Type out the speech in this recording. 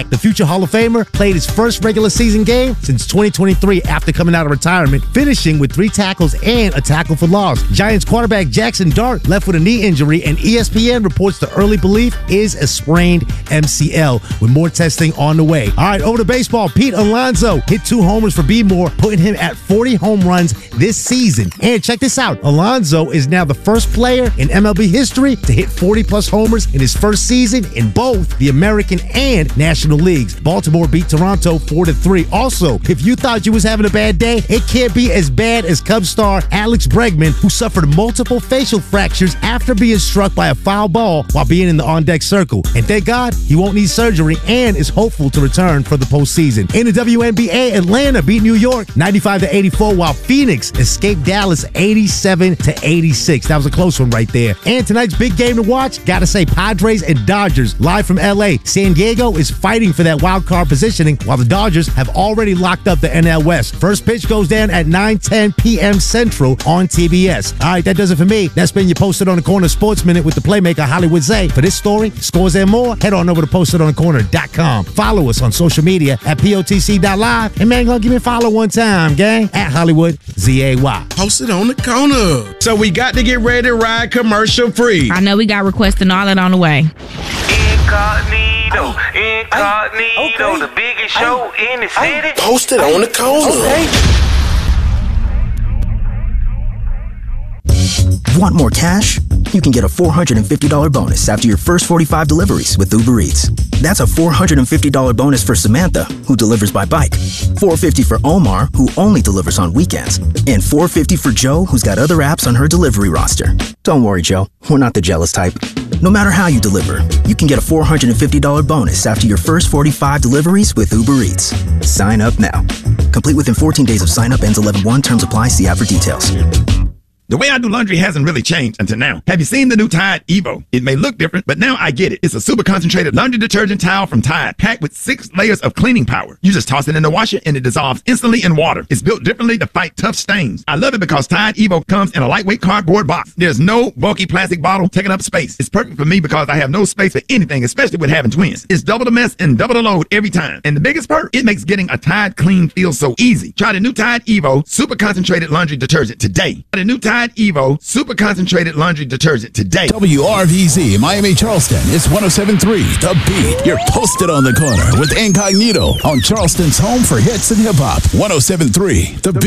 The future Hall of Famer played his first regular season game since 2023 after coming out of retirement, finishing with 3 tackles and a tackle for loss. Giants quarterback Jackson Dart left with a knee injury, and ESPN reports the early belief is a sprained MCL, with more testing on the way. All right, over to baseball. Pete Alonso hit 2 homers for B-More, putting him at 40 home runs this season. And check this out. Alonso is now the first player in MLB history to hit 40-plus homers in his first season in both the American and National Leagues. Baltimore beat Toronto 4-3. Also, if you thought you was having a bad day, it can't be as bad as Cubs star Alex Bregman, who suffered multiple facial fractures after being struck by a foul ball while being in the on-deck circle. And thank God he won't need surgery and is hopeful to return for the postseason. In the WNBA, Atlanta beat New York 95-84, while Phoenix escaped Dallas 87-86. That was a close one right there. And tonight's big game to watch, gotta say Padres and Dodgers, live from LA. San Diego is fighting for that wild card positioning, while the Dodgers have already locked up the NL West. First pitch goes down at 9:10 p.m. Central on TBS. All right, that does it for me. That's been your Posted on the Corner Sports Minute with the playmaker Hollywood Zay. For this story, scores, and more, head on over to postedonthecorner.com. Follow us on social media at POTC.live. And man, go give me a follow one time, gang, at Hollywood ZAY. Posted on the Corner. So we got to get ready to ride commercial free. I know we got requests and all that on the way. Incognito, okay. The biggest show in the city. Posted on the Corner. Okay. Want more cash? You can get a $450 bonus after your first 45 deliveries with Uber Eats. That's a $450 bonus for Samantha, who delivers by bike, $450 for Omar, who only delivers on weekends, and $450 for Joe, who's got other apps on her delivery roster. Don't worry, Joe. We're not the jealous type. No matter how you deliver, you can get a $450 bonus after your first 45 deliveries with Uber Eats. Sign up now. Complete within 14 days of sign up. Ends 11/1. Terms apply. See app for details. The way I do laundry hasn't really changed until now. Have you seen the new Tide Evo? It may look different, but now I get it. It's a super concentrated laundry detergent towel from Tide, packed with 6 layers of cleaning power. You just toss it in the washer and it dissolves instantly in water. It's built differently to fight tough stains. I love it because Tide Evo comes in a lightweight cardboard box. There's no bulky plastic bottle taking up space. It's perfect for me because I have no space for anything, especially with having twins. It's double the mess and double the load every time. And the biggest perk, it makes getting a Tide clean feel so easy. Try the new Tide Evo super concentrated laundry detergent today. The new Tide Evo super concentrated laundry detergent today. WRVZ Miami Charleston. It's 107.3 The Beat. You're Posted on the Corner with Incognito on Charleston's home for hits and hip hop. 107.3 The Beat.